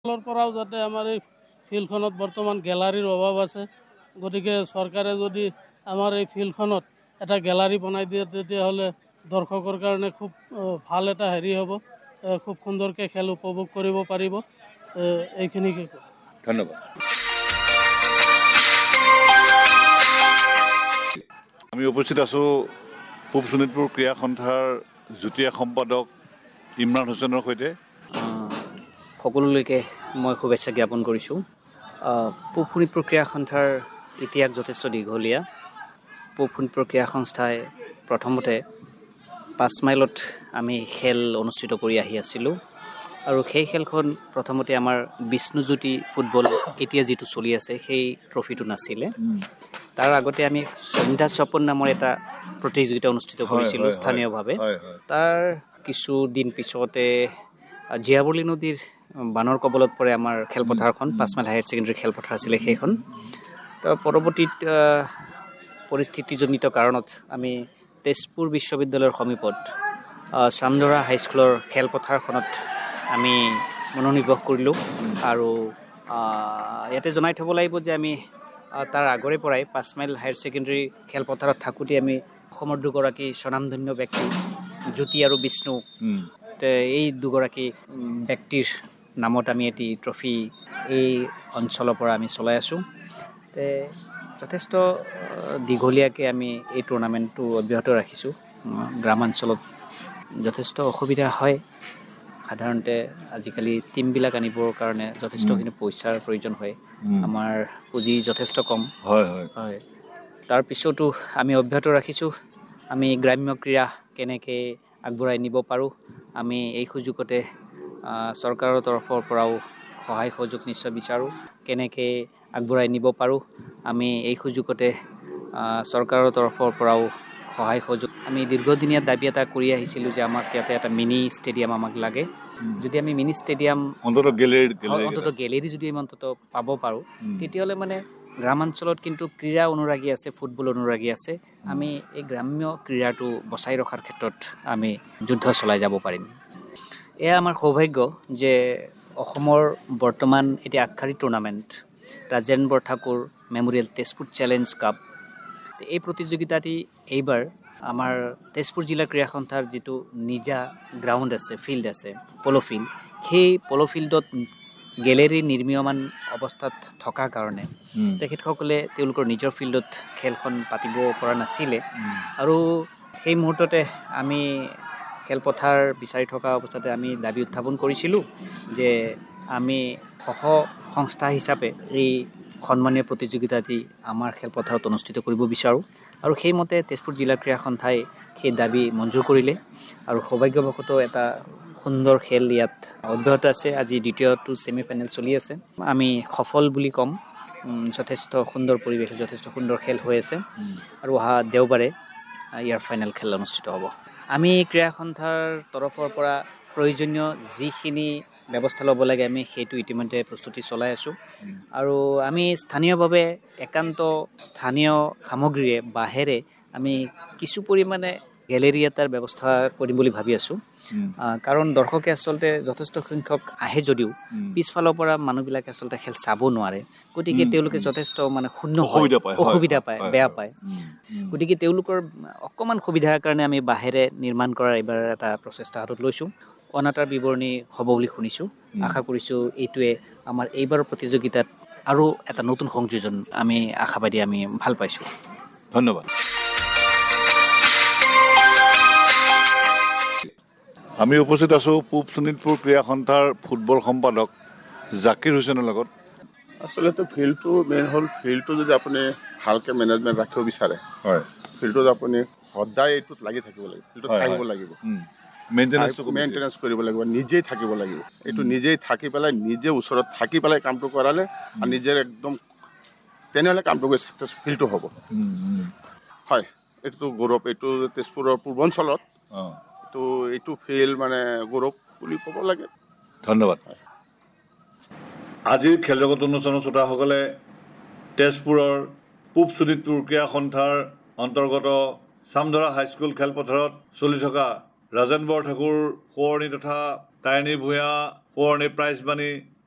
পৰাও যাতে আমাৰ এই ফিল্ডখনত বৰ্তমান গেলাৰীৰ অভাৱ আছে, গতিকে চৰকাৰে যদি আমাৰ এই ফিল্ডখনত এটা গেলাৰী বনাই দিয়ে তেতিয়াহ'লে দৰ্শকৰ কাৰণে খুব ভাল এটা হেৰি হ'ব, খুব সুন্দৰকৈ খেল উপভোগ কৰিব পাৰিব। এইখিনিকে ধন্যবাদ। আমি উপস্থিত আছোঁ পূব শোণিতপুৰ ক্ৰীড়া সন্থাৰ যুটীয়া সম্পাদক ইমৰান হুছেইনৰ সৈতে। সকলোলৈকে মই শুভেচ্ছা জ্ঞাপন কৰিছোঁ। পূব শোণিতপুৰ ক্ৰীড়া সন্থাৰ ইতিহাস যথেষ্ট দীঘলীয়া। পূব শোণিতপুৰ ক্ৰীড়া সংস্থাই প্ৰথমতে 5 মাইলত আমি খেল অনুষ্ঠিত কৰি আহি আছিলোঁ, আৰু সেই খেলখন প্ৰথমতে আমাৰ বিষ্ণুজ্যোতি ফুটবল এতিয়া যিটো চলি আছে সেই ট্ৰফিটো নাছিলে। তাৰ আগতে আমি সন্ধ্যা স্বপন নামৰ এটা প্ৰতিযোগিতা অনুষ্ঠিত কৰিছিলোঁ স্থানীয়ভাৱে। তাৰ কিছুদিন পিছতে জীয়াবৰ্লী নদীৰ বানৰ কবলত পৰে আমাৰ খেলপথাৰখন, 5 মাইল হায়াৰ ছেকেণ্ডেৰী খেলপথাৰ আছিলে সেইখন। তাৰ পৰৱৰ্তীত পৰিস্থিতিজনিত কাৰণত আমি তেজপুৰ বিশ্ববিদ্যালয়ৰ সমীপত চামদৰা হাইস্কুলৰ খেলপথাৰখনত আমি মনোনিৱেশ কৰিলোঁ। আৰু ইয়াতে জনাই থ'ব লাগিব যে আমি তাৰ আগৰে পৰাই 5 মাইল হায়াৰ ছেকেণ্ডেৰী খেলপথাৰত থাকোঁতে আমি অসমৰ দুগৰাকী স্বনামধন্য ব্যক্তি জ্যোতি আৰু বিষ্ণু, এই দুগৰাকী ব্যক্তিৰ নামত আমি এটি ট্ৰফি এই অঞ্চলৰ পৰা আমি চলাই আছোঁ। যথেষ্ট দীঘলীয়াকৈ আমি এই টুৰ্ণামেণ্টটো অব্যাহত ৰাখিছোঁ। গ্ৰামাঞ্চলত যথেষ্ট অসুবিধা হয়, সাধাৰণতে আজিকালি টিমবিলাক আনিবৰ কাৰণে যথেষ্টখিনি পইচাৰ প্ৰয়োজন হয়, আমাৰ পুঁজি যথেষ্ট কম হয়। তাৰপিছতো আমি অব্যাহত ৰাখিছোঁ। আমি গ্ৰাম্য ক্ৰীড়া কেনেকৈ আগবঢ়াই নিব পাৰোঁ, আমি এই সুযোগতে চৰকাৰৰ তৰফৰ পৰাও সহায় সহযোগ নিশ্চয় বিচাৰোঁ। কেনেকৈ আগবঢ়াই নিব পাৰোঁ, আমি এই সুযোগতে চৰকাৰৰ তৰফৰ পৰাও সহায় সহযোগ। আমি দীৰ্ঘদিনীয়া দাবী এটা কৰি আহিছিলোঁ যে আমাক ইয়াতে এটা মিনি ষ্টেডিয়াম আমাক লাগে। যদি আমি মিনি ষ্টেডিয়াম অন্তত গেলেৰী যদি অন্তত পাব পাৰোঁ, তেতিয়াহ'লে মানে গ্ৰামাঞ্চলত কিন্তু ক্ৰীড়া অনুৰাগী আছে, ফুটবল অনুৰাগী আছে। আমি এই গ্ৰাম্য ক্ৰীড়াটো বচাই ৰখাৰ ক্ষেত্ৰত আমি যুদ্ধ চলাই যাব পাৰিম। এয়া আমাৰ সৌভাগ্য যে অসমৰ বৰ্তমান এতিয়া আগশাৰী tournament Rajen Borthakur memorial Tezpur challenge cup, এই প্ৰতিযোগিতাটি এইবাৰ আমাৰ তেজপুৰ জিলা ক্ৰীড়া সন্থাৰ যিটো নিজা গ্ৰাউণ্ড আছে, ফিল্ড আছে, প'ল' ফিল্ড, সেই প'ল' ফিল্ডত গেলেৰী নিৰ্মীয়মান অৱস্থাত থকাৰ কাৰণে তেখেতসকলে তেওঁলোকৰ নিজৰ ফিল্ডত খেলখন পাতিব পৰা নাছিলে। আৰু সেই মুহূৰ্ততে আমি খেলপথাৰ বিচাৰি থকা অৱস্থাতে আমি দাবী উত্থাপন কৰিছিলোঁ যে আমি সংস্থা হিচাপে এই সন্মানীয় প্ৰতিযোগিতাটি আমাৰ খেলপথাৰত অনুষ্ঠিত কৰিব বিচাৰোঁ। আৰু সেইমতে তেজপুৰ জিলা ক্ৰীড়া সন্থাই সেই দাবী মঞ্জুৰ কৰিলে, আৰু সৌভাগ্যবশতঃ এটা সুন্দৰ খেল ইয়াত অব্যাহত আছে। আজি দ্বিতীয়টো ছেমি ফাইনেল চলি আছে। আমি সফল বুলি ক'ম। যথেষ্ট সুন্দৰ পৰিৱেশ, যথেষ্ট সুন্দৰ খেল হৈ আছে, আৰু অহা দেওবাৰে ইয়াৰ ফাইনেল খেল অনুষ্ঠিত হ'ব। আমি ক্ৰীড়া সন্থাৰ তৰফৰ পৰা প্ৰয়োজনীয় যিখিনি ব্যৱস্থা ল'ব লাগে আমি সেইটো ইতিমধ্যে প্ৰস্তুতি চলাই আছোঁ। আৰু আমি স্থানীয়ভাৱে একান্ত স্থানীয় সামগ্ৰীৰে বাঁহেৰে আমি কিছু পৰিমাণে গেলেৰী এটাৰ ব্যৱস্থা কৰিম বুলি ভাবি আছোঁ। কাৰণ দৰ্শকে আচলতে যথেষ্ট সংখ্যক আহে যদিও পিছফালৰ পৰা মানুহবিলাকে আচলতে খেল চাব নোৱাৰে, গতিকে তেওঁলোকে যথেষ্ট মানে অসুবিধা পায়, বেয়া পায়। গতিকে তেওঁলোকৰ অকণমান সুবিধাৰ কাৰণে আমি বাঁহেৰে নিৰ্মাণ কৰাৰ এইবাৰ এটা প্ৰচেষ্টা হাতত লৈছোঁ। অনাতাঁৰ বিৱৰণী হ'ব বুলি শুনিছোঁ। আশা কৰিছোঁ এইটোৱে আমাৰ এইবাৰৰ প্ৰতিযোগিতাত আৰু এটা নতুন সংযোজন আমি আশাবাদী, আমি ভাল পাইছোঁ। ধন্যবাদ। আমি উপস্থিত আছোঁ পূব শোণিতপুৰ ক্ৰীড়া সন্থাৰ ফুটবল সম্পাদক জাকিৰ হুছেইনৰ লগত। আচলতে ফিল্ডটো মেইন হ'ল, ফিল্ডটো যদি আপুনি ভালকৈ মেনেজমেণ্ট ৰাখিব বিচাৰে, হয়, ফিল্ডটোত আপুনি সদায় এইটোত লাগি থাকিব লাগিব, ফিল্ডত থাকিব লাগিব, মেইনটেনেঞ্চ কৰিব লাগিব, নিজেই থাকিব লাগিব। এইটো নিজেই থাকি পেলাই, নিজে ওচৰত থাকি পেলাই কামটো কৰালে আৰু নিজে একদম তেনেহ'লে কামটো গৈ ছাকচেছফুলটো হ'ব। হয়, এইটো গৌৰৱ। এইটো তেজপুৰৰ পূৰ্বাঞ্চলত এইটো ফিল্ড মানে গৌৰৱ বুলি ক'ব লাগে। ধন্যবাদ। আজিৰ খেল জগত অনুষ্ঠানৰ শ্ৰোতাসকলে তেজপুৰৰ পূব শোণিতপুৰ ক্ৰীড়া সন্থাৰ অন্তৰ্গত চামদৰা হাইস্কুল খেলপথাৰত চলি থকা ৰাজেন বৰঠাকুৰ সোঁৱৰণী তথা তাইনী ভূঞা সোঁৱৰণী প্ৰাইজ মানি